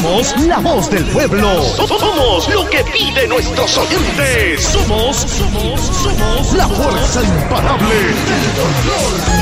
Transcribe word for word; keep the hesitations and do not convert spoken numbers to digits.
Somos la voz del pueblo. Somos lo que piden nuestros oyentes. Somos, somos, somos la fuerza imparable del dolor.